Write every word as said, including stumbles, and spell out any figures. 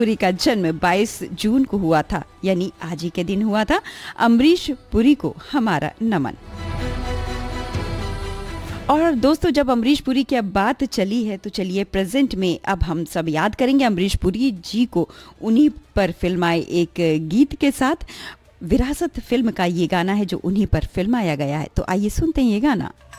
पुरी का जन्म बाईस जून को हुआ था, यानी आज ही के दिन हुआ था। अमरीश पुरी को हमारा नमन। और दोस्तों, जब अमरीश पुरी की अब बात चली है तो चलिए प्रेजेंट में अब हम सब याद करेंगे अमरीश पुरी जी को उन्हीं पर फिल्माए एक गीत के साथ। विरासत फिल्म का ये गाना है जो उन्हीं पर फिल्माया गया है, तो आइए सुनते हैं ये गाना।